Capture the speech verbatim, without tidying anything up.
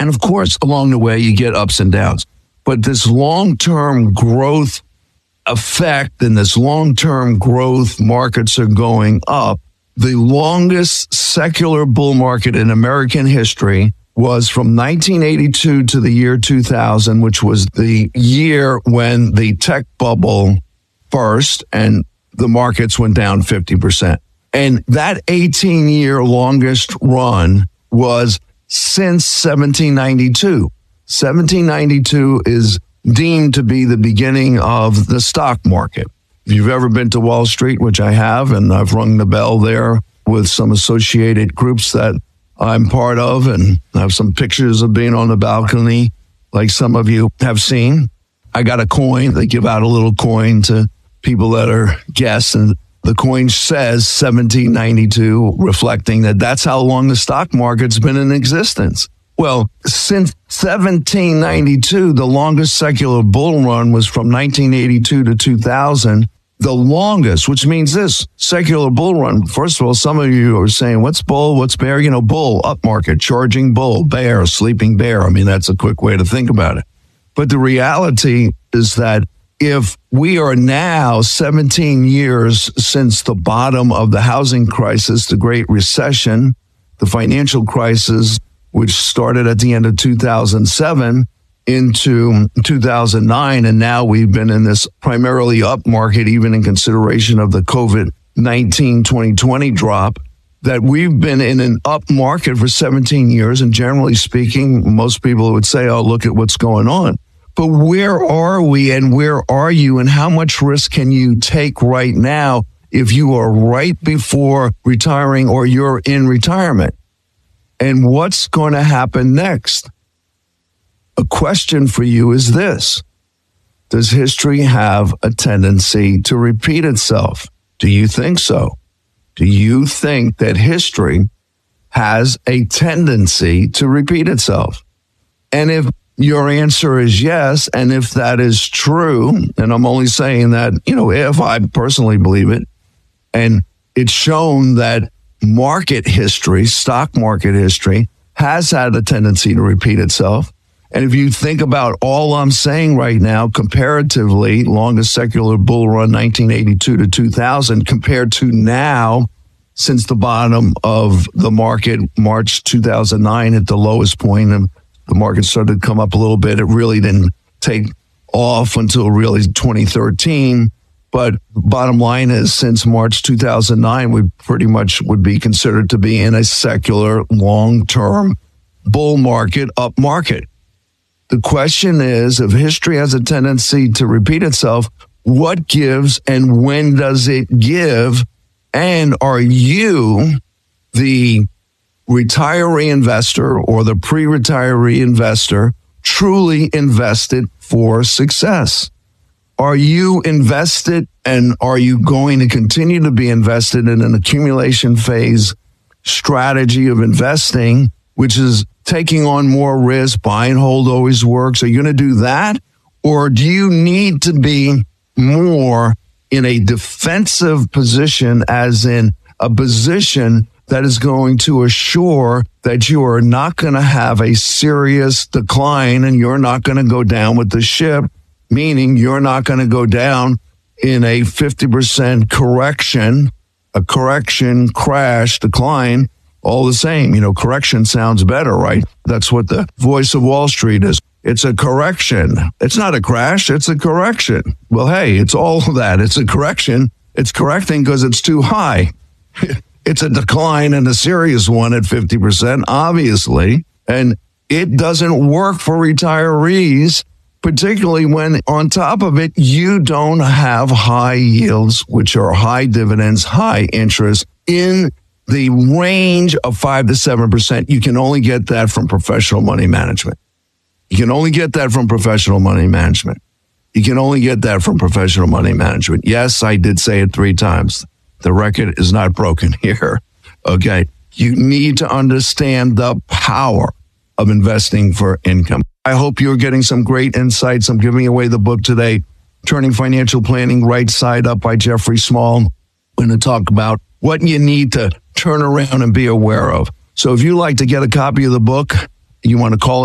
And of course, along the way, you get ups and downs. But this long-term growth effect and this long-term growth markets are going up. The longest secular bull market in American history was from nineteen eighty-two to the year two thousand, which was the year when the tech bubble burst and the markets went down fifty percent. And that eighteen-year longest run was since seventeen ninety-two. seventeen ninety-two is deemed to be the beginning of the stock market. If you've ever been to Wall Street, which I have, and I've rung the bell there with some associated groups that I'm part of, and I have some pictures of being on the balcony, like some of you have seen. I got a coin. They give out a little coin to people that are guests, and the coin says seventeen ninety-two, reflecting that that's how long the stock market's been in existence. Well, since seventeen ninety-two, the longest secular bull run was from nineteen eighty-two to two thousand. The longest, which means this secular bull run. First of all, some of you are saying, what's bull? What's bear? You know, bull, upmarket, charging bull, bear, sleeping bear. I mean, that's a quick way to think about it. But the reality is that if we are now seventeen years since the bottom of the housing crisis, the Great Recession, the financial crisis, which started at the end of two thousand seven into two thousand nine, and now we've been in this primarily up market, even in consideration of the COVID nineteen twenty twenty drop, that we've been in an up market for seventeen years. And generally speaking, most people would say, oh, look at what's going on. But where are we and where are you and how much risk can you take right now if you are right before retiring or you're in retirement? And what's going to happen next? A question for you is this. Does history have a tendency to repeat itself? Do you think so? Do you think that history has a tendency to repeat itself? And if your answer is yes, and if that is true, and I'm only saying that, you know, if I personally believe it, and it's shown that market history, stock market history, has had a tendency to repeat itself. And if you think about all I'm saying right now, comparatively, longest secular bull run, nineteen eighty-two to two thousand, compared to now, since the bottom of the market, March two thousand nine at the lowest point, and the market started to come up a little bit. It really didn't take off until really twenty thirteen. But bottom line is, since March two thousand nine, we pretty much would be considered to be in a secular, long-term bull market, up market. The question is, if history has a tendency to repeat itself, what gives and when does it give? And are you the retiree investor or the pre-retiree investor truly invested for success? Are you invested, and are you going to continue to be invested in an accumulation phase strategy of investing, which is taking on more risk, buy and hold always works? Are you going to do that? Or do you need to be more in a defensive position, as in a position that is going to assure that you are not going to have a serious decline and you're not going to go down with the ship, meaning you're not going to go down in a fifty percent correction, a correction, crash, decline, all the same. You know, correction sounds better, right? That's what the voice of Wall Street is. It's a correction. It's not a crash. It's a correction. Well, hey, it's all that. It's a correction. It's correcting because it's too high. It's a decline, and a serious one at fifty percent, obviously. And it doesn't work for retirees, particularly when on top of it, you don't have high yields, which are high dividends, high interest in the range of five to seven percent. You can only get that from professional money management. You can only get that from professional money management. You can only get that from professional money management. Yes, I did say it three times. The record is not broken here. Okay. You need to understand the power of investing for income. I hope you're getting some great insights. I'm giving away the book today, Turning Financial Planning Right Side Up by Jeffrey Small. We're going to talk about what you need to turn around and be aware of. So if you'd like to get a copy of the book, you want to call